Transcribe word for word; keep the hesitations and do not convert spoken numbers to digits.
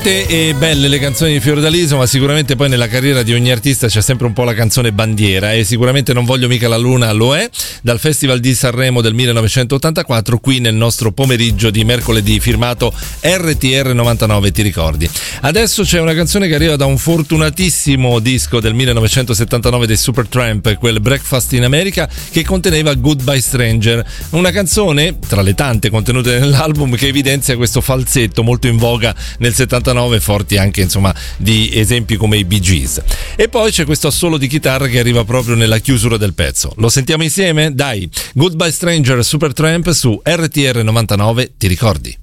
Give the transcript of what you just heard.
E belle le canzoni di Fiordaliso, ma sicuramente poi nella carriera di ogni artista c'è sempre un po' la canzone bandiera, e sicuramente Non voglio mica la luna lo è, dal Festival di Sanremo del millenovecentottantaquattro, qui nel nostro pomeriggio di mercoledì, firmato R T R novantanove, ti ricordi. Adesso c'è una canzone che arriva da un fortunatissimo disco del millenovecentosettantanove dei Supertramp, quel Breakfast in America, che conteneva Goodbye Stranger, una canzone tra le tante contenute nell'album che evidenzia questo falsetto molto in voga nel settantanove, forti anche insomma di esempi come i Bee Gees. E poi c'è questo assolo di chitarra che arriva proprio nella chiusura del pezzo. Lo sentiamo insieme? Dai, Goodbye Stranger, Supertramp su R T R novantanove, ti ricordi?